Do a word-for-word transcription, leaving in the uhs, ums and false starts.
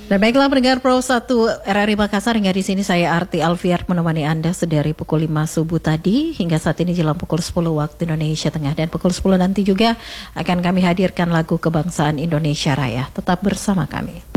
Dan baiklah pendengar Pro satu R R I Makassar, hingga di sini saya Arti Alfiar menemani Anda sedari pukul lima subuh tadi hingga saat ini jelang pukul sepuluh waktu Indonesia Tengah, dan pukul sepuluh nanti juga akan kami hadirkan lagu kebangsaan Indonesia Raya. Tetap bersama kami.